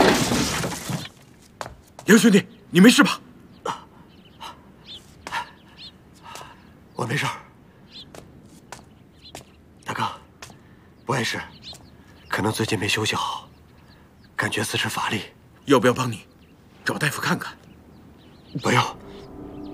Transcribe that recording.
杨兄弟，你没事吧？ 我没事儿。大哥，我也是，可能最近没休息好，感觉四肢乏力。 要不要帮你找大夫看看？ 不用。